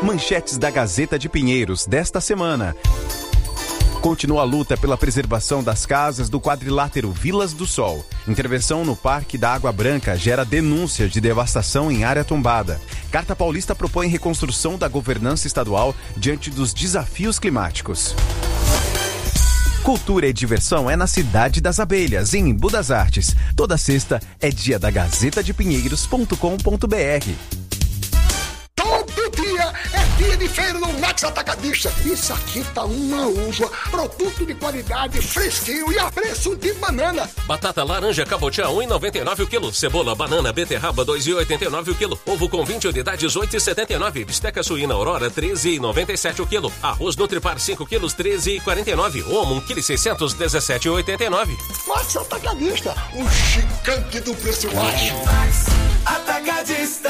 Manchetes da Gazeta de Pinheiros desta semana. Continua a luta pela preservação das casas do quadrilátero Vilas do Sol. Intervenção no Parque da Água Branca gera denúncia de devastação em área tombada. Carta Paulista propõe reconstrução da governança estadual diante dos desafios climáticos. Cultura e diversão é na Cidade das Abelhas, em Embu das Artes. Toda sexta é dia da gazetadepinheiros.com.br. Todo dia é dia de feira no Max Atacadista. Isso aqui tá uma uva, produto de qualidade, fresquinho e a preço de banana. Batata laranja cabotiá 1,99 o quilo. Cebola, banana, beterraba 2,89 o quilo. Ovo com 20 unidades 8,79. Bisteca suína Aurora 13,97 o quilo. Arroz Nutripar 5 quilos 13,49. Omo 1 kg 600 17,89. Max Atacadista, o gigante do preço baixo. Max Atacadista.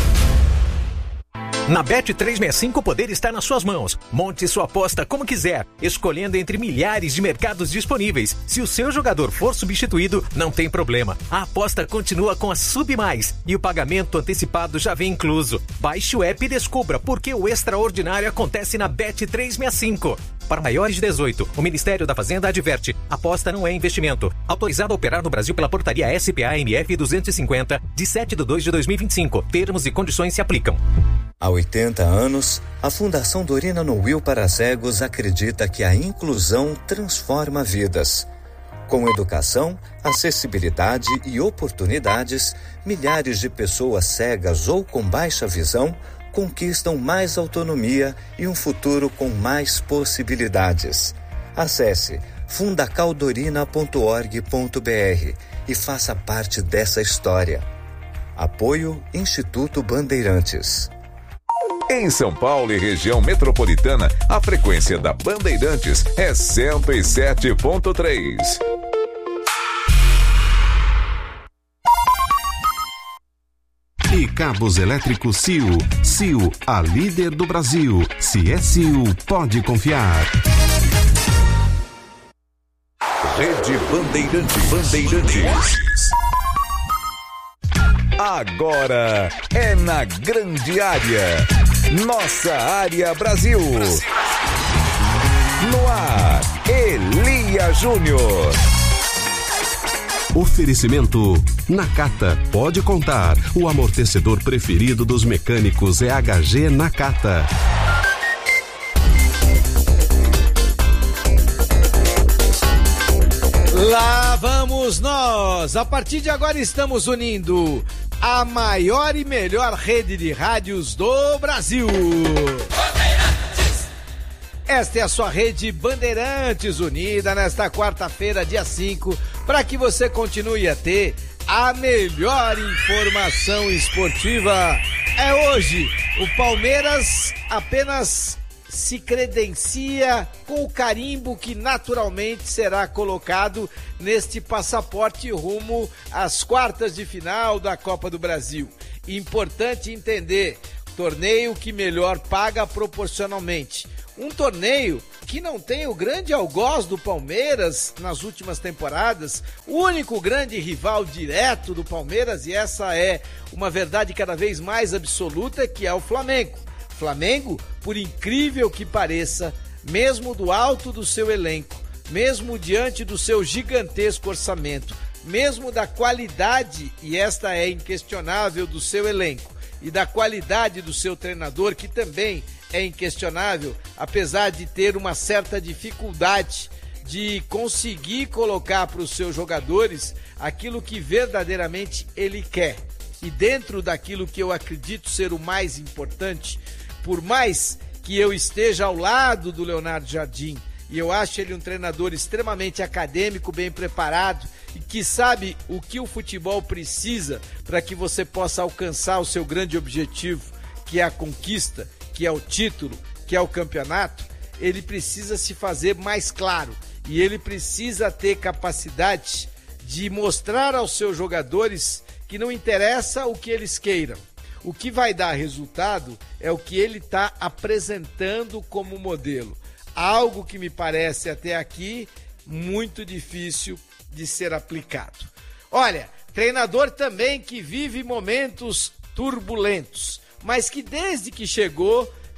Na Bet365 o poder está nas suas mãos. Monte sua aposta como quiser, escolhendo entre milhares de mercados disponíveis. Se o seu jogador for substituído, não tem problema. A aposta continua com a Sub Mais e o pagamento antecipado já vem incluso. Baixe o app e descubra por que o extraordinário acontece na Bet365. Para maiores de 18, o Ministério da Fazenda adverte: aposta não é investimento. Autorizado a operar no Brasil pela portaria SPA-MF 250, de 7/2/2025. Termos e condições se aplicam. Há 80 anos, a Fundação Dorina No Will para Cegos acredita que a inclusão transforma vidas. Com educação, acessibilidade e oportunidades, milhares de pessoas cegas ou com baixa visão conquistam mais autonomia e um futuro com mais possibilidades. Acesse fundacaldorina.org.br e faça parte dessa história. Apoio Instituto Bandeirantes. Em São Paulo e região metropolitana, a frequência da Bandeirantes é 107.3. E cabos elétricos Sil. Sil, a líder do Brasil. Se é Sil, pode confiar. Rede Bandeirantes. Agora é na grande área. Nossa área Brasil. No ar, Elia Júnior. Oferecimento Nakata. Pode contar. O amortecedor preferido dos mecânicos é HG Nakata. Lá vamos nós! A partir de agora estamos unindo a maior e melhor rede de rádios do Brasil. Esta é a sua rede Bandeirantes unida nesta quarta-feira, dia 5, para que você continue a ter a melhor informação esportiva. É hoje, o Palmeiras apenas se credencia com o carimbo que naturalmente será colocado neste passaporte rumo às quartas de final da Copa do Brasil. Importante entender, torneio que melhor paga proporcionalmente. Um torneio que não tem o grande algoz do Palmeiras nas últimas temporadas, o único grande rival direto do Palmeiras, e essa é uma verdade cada vez mais absoluta, que é o Flamengo. Flamengo, por incrível que pareça, mesmo do alto do seu elenco, mesmo diante do seu gigantesco orçamento, mesmo da qualidade, e esta é inquestionável, do seu elenco, e da qualidade do seu treinador, que também é inquestionável, apesar de ter uma certa dificuldade de conseguir colocar para os seus jogadores aquilo que verdadeiramente ele quer. E dentro daquilo que eu acredito ser o mais importante, por mais que eu esteja ao lado do Leonardo Jardim, e eu acho ele um treinador extremamente acadêmico, bem preparado, e que sabe o que o futebol precisa para que você possa alcançar o seu grande objetivo, que é a conquista, que é o título, que é o campeonato, ele precisa se fazer mais claro, e ele precisa ter capacidade de mostrar aos seus jogadores que não interessa o que eles queiram. O que vai dar resultado é o que ele está apresentando como modelo. Algo que me parece até aqui muito difícil de ser aplicado. Olha, treinador também que vive momentos turbulentos, mas que desde que chegou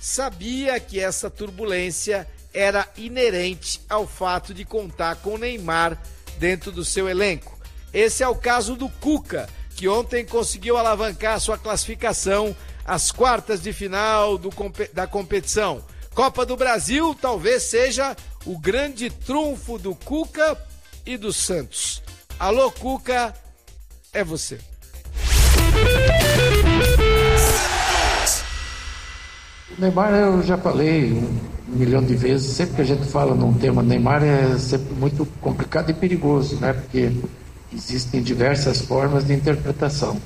sabia que essa turbulência era inerente ao fato de contar com o Neymar dentro do seu elenco. Esse é o caso do Cuca, que ontem conseguiu alavancar sua classificação às quartas de final da competição. Copa do Brasil talvez seja o grande trunfo do Cuca e do Santos. Alô, Cuca, é você. O Neymar, eu já falei 1 milhão de vezes, sempre que a gente fala num tema Neymar é sempre muito complicado e perigoso, né? Porque existem diversas formas de interpretação.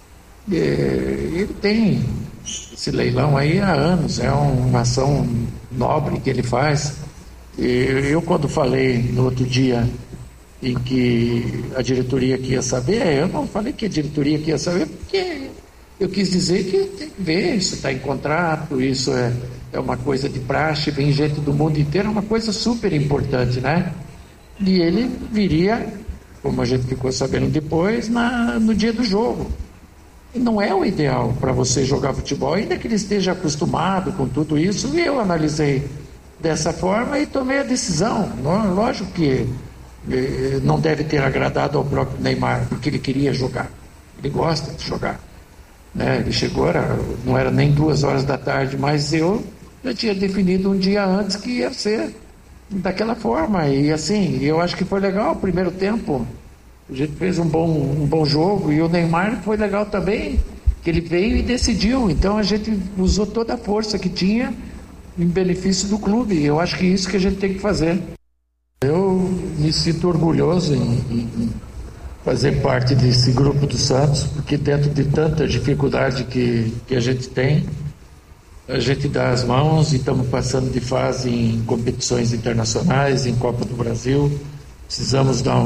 Ele tem esse leilão aí há anos, é uma ação nobre que ele faz. Eu quando falei no outro dia em que a diretoria que ia saber, eu não falei que a diretoria que ia saber, porque eu quis dizer que tem que ver, isso está em contrato, isso é uma coisa de praxe, vem gente do mundo inteiro, é uma coisa super importante, né? E ele viria, como a gente ficou sabendo depois, no dia do jogo. E não é o ideal para você jogar futebol, ainda que ele esteja acostumado com tudo isso, e eu analisei dessa forma e tomei a decisão. Lógico que não deve ter agradado ao próprio Neymar, porque ele queria jogar, ele gosta de jogar. Né? Ele chegou, não era nem 2 horas da tarde, mas eu já tinha definido um dia antes que ia ser daquela forma. E assim, eu acho que foi legal o primeiro tempo. A gente fez um bom jogo e o Neymar foi legal também, que ele veio e decidiu. Então a gente usou toda a força que tinha em benefício do clube. Eu acho que é isso que a gente tem que fazer. Eu me sinto orgulhoso em fazer parte desse grupo do Santos, porque dentro de tanta dificuldade que a gente tem, a gente dá as mãos e estamos passando de fase em competições internacionais, em Copa do Brasil. Precisamos dar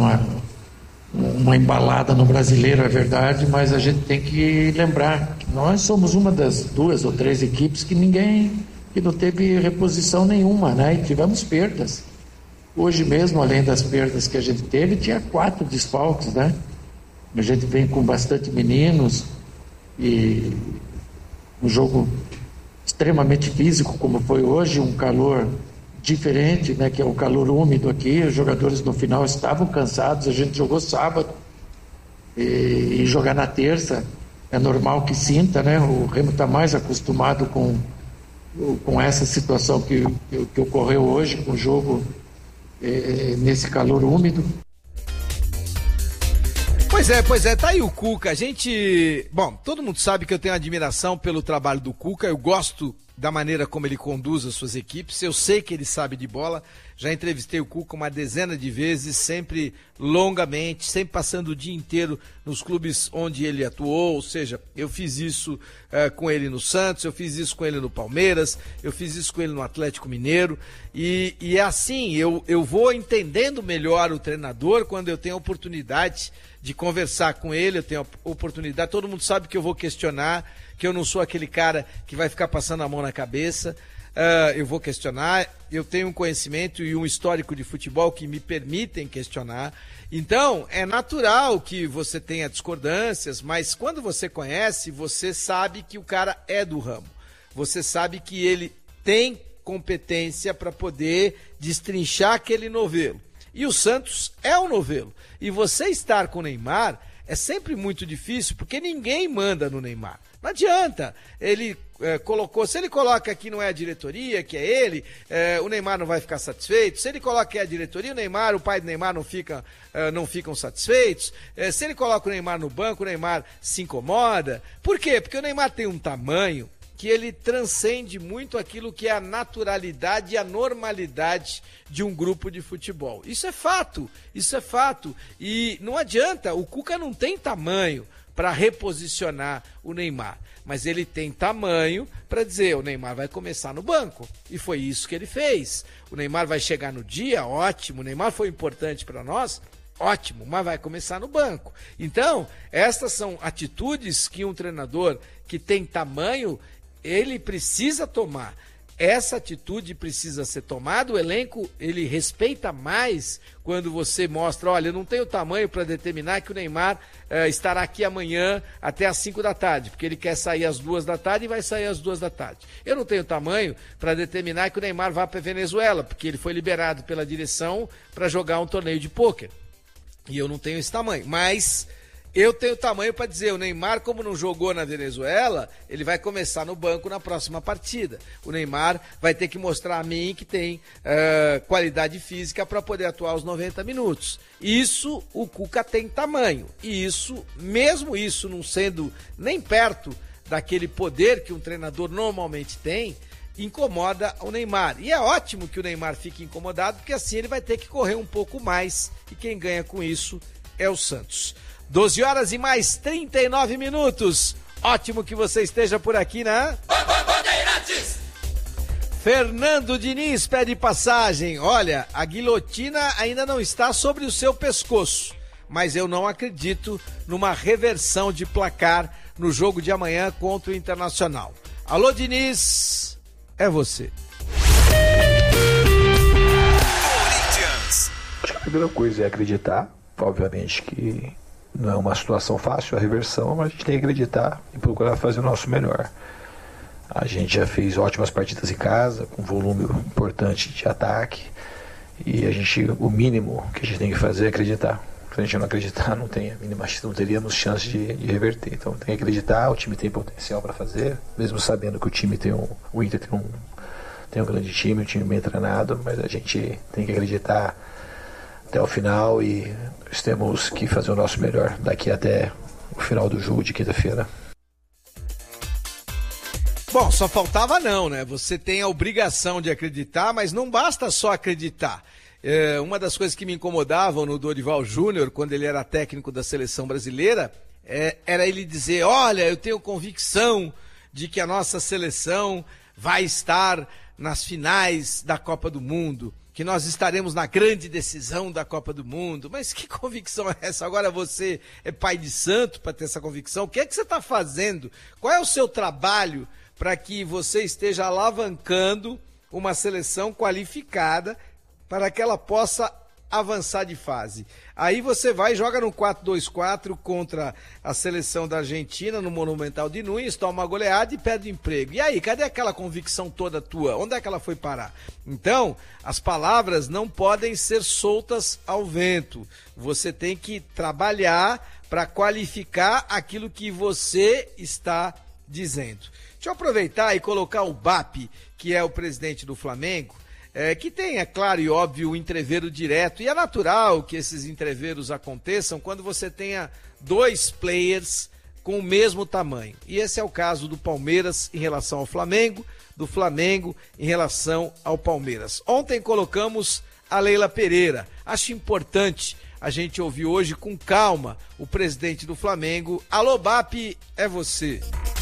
uma embalada no brasileiro, é verdade, mas a gente tem que lembrar que nós somos uma das 2 ou 3 equipes que não teve reposição nenhuma, né? E tivemos perdas. Hoje mesmo, além das perdas que a gente teve, tinha 4 desfalques, né? A gente vem com bastante meninos e um jogo extremamente físico, como foi hoje, um calor diferente, né? Que é o calor úmido aqui. Os jogadores no final estavam cansados, a gente jogou sábado e jogar na terça é normal que sinta, né? O Remo está mais acostumado com essa situação que ocorreu hoje, com o jogo nesse calor úmido. Pois é, tá aí o Cuca. Bom, todo mundo sabe que eu tenho admiração pelo trabalho do Cuca, eu gosto da maneira como ele conduz as suas equipes, eu sei que ele sabe de bola, já entrevistei o Cuca uma dezena de vezes, sempre longamente, sempre passando o dia inteiro nos clubes onde ele atuou, ou seja, eu fiz isso com ele no Santos, eu fiz isso com ele no Palmeiras, eu fiz isso com ele no Atlético Mineiro, e é assim, eu vou entendendo melhor o treinador quando eu tenho a oportunidade de conversar com ele, eu tenho a oportunidade, todo mundo sabe que eu vou questionar, que eu não sou aquele cara que vai ficar passando a mão na cabeça, eu vou questionar, eu tenho um conhecimento e um histórico de futebol que me permitem questionar, então é natural que você tenha discordâncias, mas quando você conhece, você sabe que o cara é do ramo, você sabe que ele tem competência para poder destrinchar aquele novelo, e o Santos é um novelo, e você estar com o Neymar é sempre muito difícil, porque ninguém manda no Neymar. Não adianta, ele colocou, se ele coloca que não é a diretoria, que é ele, o Neymar não vai ficar satisfeito, se ele coloca que é a diretoria, o Neymar, o pai do Neymar não ficam satisfeitos, se ele coloca o Neymar no banco, o Neymar se incomoda. Por quê? Porque o Neymar tem um tamanho que ele transcende muito aquilo que é a naturalidade e a normalidade de um grupo de futebol. Isso é fato. E não adianta, o Cuca não tem tamanho para reposicionar o Neymar, mas ele tem tamanho para dizer, o Neymar vai começar no banco, e foi isso que ele fez. O Neymar vai chegar no dia, ótimo, o Neymar foi importante para nós, ótimo, mas vai começar no banco. Então, estas são atitudes que um treinador que tem tamanho, ele precisa tomar. essa atitude precisa ser tomada. O elenco, ele respeita mais quando você mostra, olha, eu não tenho tamanho para determinar que o Neymar estará aqui amanhã até às 5 da tarde, porque ele quer sair às 2 da tarde e vai sair às 2 da tarde. Eu não tenho tamanho para determinar que o Neymar vá para a Venezuela, porque ele foi liberado pela direção para jogar um torneio de pôquer. E eu não tenho esse tamanho, mas eu tenho tamanho para dizer, o Neymar, como não jogou na Venezuela, ele vai começar no banco na próxima partida. O Neymar vai ter que mostrar a mim que tem qualidade física para poder atuar os 90 minutos. Isso, o Cuca tem tamanho. E isso, mesmo isso não sendo nem perto daquele poder que um treinador normalmente tem, incomoda o Neymar. E é ótimo que o Neymar fique incomodado, porque assim ele vai ter que correr um pouco mais. E quem ganha com isso é o Santos. 12 horas e mais 39 minutos. Ótimo que você esteja por aqui, né? Bandeirantes! Fernando Diniz pede passagem. Olha, a guilhotina ainda não está sobre o seu pescoço, mas eu não acredito numa reversão de placar no jogo de amanhã contra o Internacional. Alô, Diniz, é você. Acho que a primeira coisa é acreditar, obviamente que não é uma situação fácil a reversão, mas a gente tem que acreditar e procurar fazer o nosso melhor. A gente já fez ótimas partidas em casa, com volume importante de ataque, e o mínimo que a gente tem que fazer é acreditar. Se a gente não acreditar, não teríamos chance de reverter. Então tem que acreditar, o time tem potencial para fazer, mesmo sabendo que o Inter tem um grande time, um time bem treinado, mas a gente tem que acreditar até o final e nós temos que fazer o nosso melhor daqui até o final do jogo de quinta-feira. Bom, só faltava não, né? Você tem a obrigação de acreditar, mas não basta só acreditar. Uma das coisas que me incomodavam no Dorival Júnior, quando ele era técnico da seleção brasileira, era ele dizer, olha, eu tenho convicção de que a nossa seleção vai estar nas finais da Copa do Mundo, que nós estaremos na grande decisão da Copa do Mundo. Mas que convicção é essa? Agora você é pai de santo para ter essa convicção? O que é que você está fazendo? Qual é o seu trabalho para que você esteja alavancando uma seleção qualificada para que ela possa avançar de fase? Aí você vai e joga no 4-2-4 contra a seleção da Argentina, no Monumental de Núñez, toma uma goleada e perde o emprego. E aí, cadê aquela convicção toda tua? Onde é que ela foi parar? Então, as palavras não podem ser soltas ao vento. Você tem que trabalhar para qualificar aquilo que você está dizendo. Deixa eu aproveitar e colocar o BAP, que é o presidente do Flamengo, que tem, é claro e óbvio, o entreveiro direto, e é natural que esses entreveros aconteçam quando você tenha dois players com o mesmo tamanho. E esse é o caso do Palmeiras em relação ao Flamengo, do Flamengo em relação ao Palmeiras. Ontem colocamos a Leila Pereira. Acho importante a gente ouvir hoje com calma o presidente do Flamengo. Alô, BAP, é você.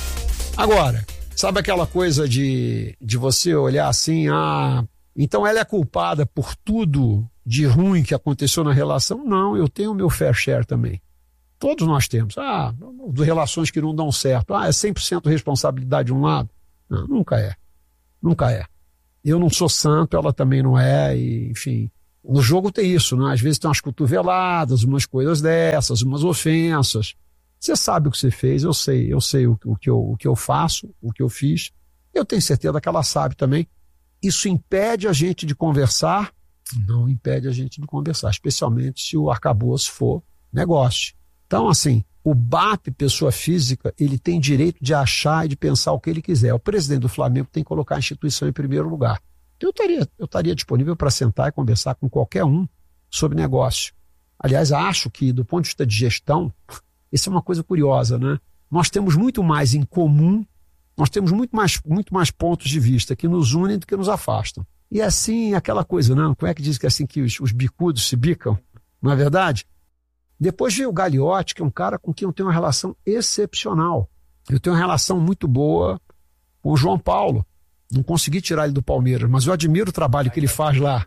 Agora, sabe aquela coisa de você olhar assim, então ela é culpada por tudo de ruim que aconteceu na relação? Não, eu tenho o meu fair share também. Todos nós temos. Relações que não dão certo. É 100% responsabilidade de um lado? Não, nunca é. Nunca é. Eu não sou santo, ela também não é, e, enfim. No jogo tem isso, né? Às vezes tem umas cotoveladas, umas coisas dessas, umas ofensas. Você sabe o que você fez, eu sei o que eu faço, o que eu fiz. Eu tenho certeza que ela sabe também. Isso impede a gente de conversar? Não impede a gente de conversar, especialmente se o arcabouço for negócio. Então, assim, o BAP, pessoa física, ele tem direito de achar e de pensar o que ele quiser. O presidente do Flamengo tem que colocar a instituição em primeiro lugar. Então, eu estaria disponível para sentar e conversar com qualquer um sobre negócio. Aliás, acho que, do ponto de vista de gestão, isso é uma coisa curiosa, né? Nós temos muito mais em comum, nós temos muito mais pontos de vista que nos unem do que nos afastam. E assim, aquela coisa, né? Como é que diz que é assim que os bicudos se bicam? Não é verdade? Depois veio o Gagliotti, que é um cara com quem eu tenho uma relação excepcional. Eu tenho uma relação muito boa com o João Paulo. Não consegui tirar ele do Palmeiras, mas eu admiro o trabalho que ele faz lá.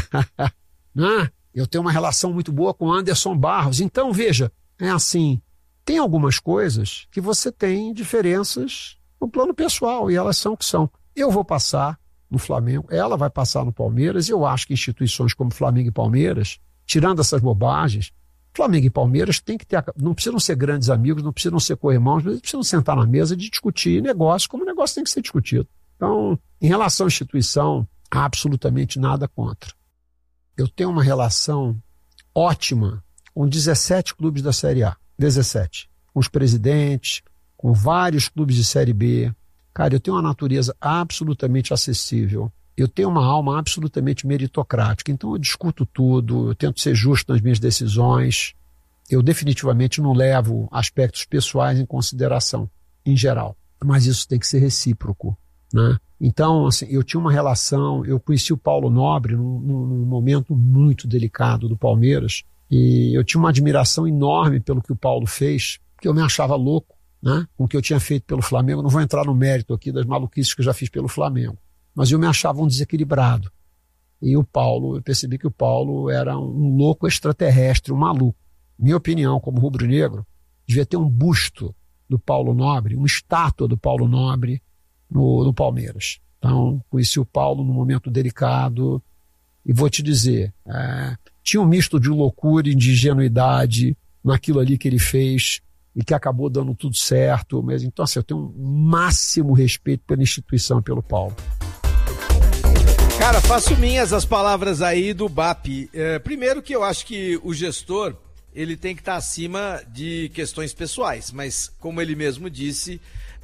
Né? Eu tenho uma relação muito boa com o Anderson Barros. Então, veja, é assim, tem algumas coisas que você tem diferenças no plano pessoal, e elas são o que são. Eu vou passar no Flamengo, ela vai passar no Palmeiras, e eu acho que instituições como Flamengo e Palmeiras, tirando essas bobagens, Flamengo e Palmeiras tem que ter, não precisam ser grandes amigos, não precisam ser co-irmãos, mas precisam sentar na mesa de discutir negócio como o negócio tem que ser discutido. Então, em relação à instituição, absolutamente nada contra. Eu tenho uma relação ótima com 17 clubes da Série A, 17, com os presidentes, com vários clubes de Série B. Cara, eu tenho uma natureza absolutamente acessível. Eu tenho uma alma absolutamente meritocrática. Então eu discuto tudo, eu tento ser justo nas minhas decisões. Eu definitivamente não levo aspectos pessoais em consideração, em geral. Mas isso tem que ser recíproco, né? Então, assim, eu tinha uma relação, eu conheci o Paulo Nobre num momento muito delicado do Palmeiras, e eu tinha uma admiração enorme pelo que o Paulo fez, porque eu me achava louco, né, com o que eu tinha feito pelo Flamengo. Não vou entrar no mérito aqui das maluquices que eu já fiz pelo Flamengo, mas eu me achava um desequilibrado. E o Paulo, eu percebi que o Paulo era um louco extraterrestre, um maluco. Minha opinião, como rubro-negro, devia ter um busto do Paulo Nobre, uma estátua do Paulo Nobre no Palmeiras. Então, conheci o Paulo num momento delicado, e vou te dizer, tinha um misto de loucura e de ingenuidade naquilo ali que ele fez, e que acabou dando tudo certo. Mas então, assim, eu tenho um máximo respeito pela instituição e pelo Paulo. Cara, faço minhas as palavras aí do BAP. Primeiro que eu acho que o gestor, ele tem que estar acima de questões pessoais, mas como ele mesmo disse,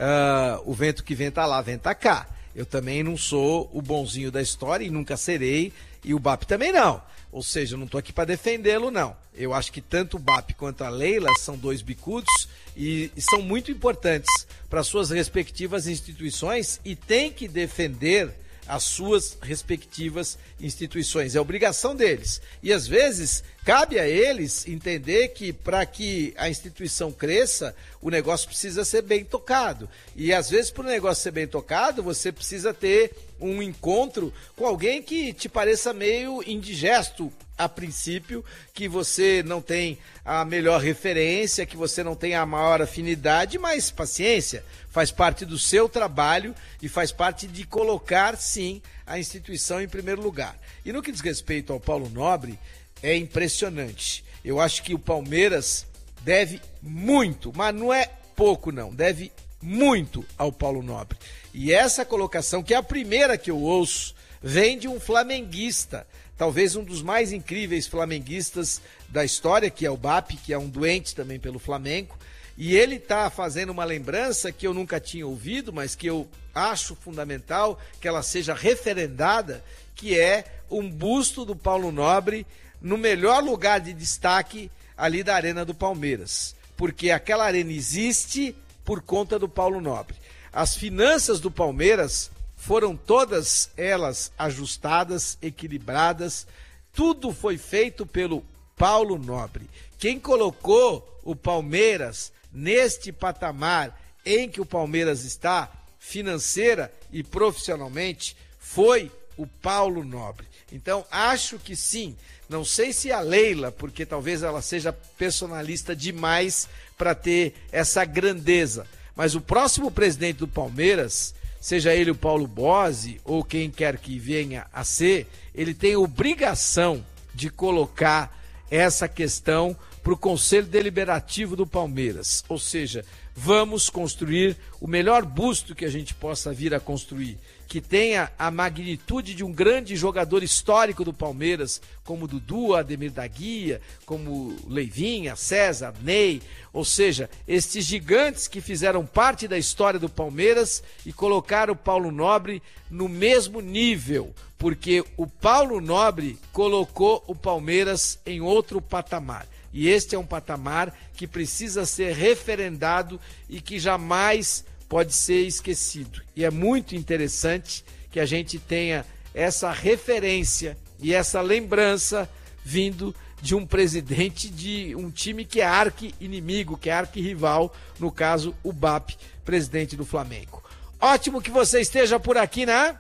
o vento que venta lá, venta cá. Eu também não sou o bonzinho da história e nunca serei, e o BAP também não. Ou seja, eu não estou aqui para defendê-lo, não. Eu acho que tanto o BAP quanto a Leila são dois bicudos e são muito importantes para suas respectivas instituições e têm que defender as suas respectivas instituições. É obrigação deles. E às vezes cabe a eles entender que para que a instituição cresça, o negócio precisa ser bem tocado. E às vezes para o negócio ser bem tocado, você precisa ter um encontro com alguém que te pareça meio indigesto a princípio, que você não tem a melhor referência, que você não tem a maior afinidade, mas paciência, faz parte do seu trabalho e faz parte de colocar, sim, a instituição em primeiro lugar. E no que diz respeito ao Paulo Nobre, é impressionante. Eu acho que o Palmeiras deve muito, mas não é pouco não, deve muito ao Paulo Nobre. E essa colocação, que é a primeira que eu ouço, vem de um flamenguista, talvez um dos mais incríveis flamenguistas da história, que é o BAP, que é um doente também pelo Flamengo, e ele está fazendo uma lembrança que eu nunca tinha ouvido, mas que eu acho fundamental que ela seja referendada, que é um busto do Paulo Nobre no melhor lugar de destaque ali da Arena do Palmeiras, porque aquela arena existe por conta do Paulo Nobre. As finanças do Palmeiras foram todas elas ajustadas, equilibradas, tudo foi feito pelo Paulo Nobre. Quem colocou o Palmeiras neste patamar em que o Palmeiras está, financeira e profissionalmente, foi o Paulo Nobre. Então, acho que sim, não sei se a Leila, porque talvez ela seja personalista demais para ter essa grandeza, mas o próximo presidente do Palmeiras, seja ele o Paulo Bozzi ou quem quer que venha a ser, ele tem obrigação de colocar essa questão para o Conselho Deliberativo do Palmeiras. Ou seja, vamos construir o melhor busto que a gente possa vir a construir, que tenha a magnitude de um grande jogador histórico do Palmeiras, como Dudu, Ademir da Guia, como Leivinha, César, Ney, ou seja, estes gigantes que fizeram parte da história do Palmeiras e colocaram o Paulo Nobre no mesmo nível, porque o Paulo Nobre colocou o Palmeiras em outro patamar. E este é um patamar que precisa ser referendado e que jamais pode ser esquecido. E é muito interessante que a gente tenha essa referência e essa lembrança vindo de um presidente de um time que é arqui-inimigo, que é arqui-rival, no caso o BAP, presidente do Flamengo. Ótimo que você esteja por aqui, né?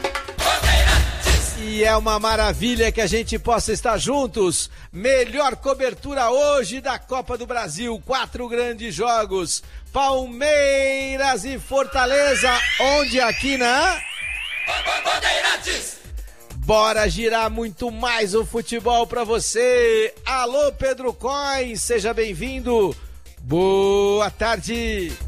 E é uma maravilha que a gente possa estar juntos. Melhor cobertura hoje da Copa do Brasil. 4 grandes jogos. Palmeiras e Fortaleza. Onde aqui, né? Bandeirantes. Bora girar muito mais o futebol pra você. Alô, Pedro Coin, seja bem-vindo. Boa tarde.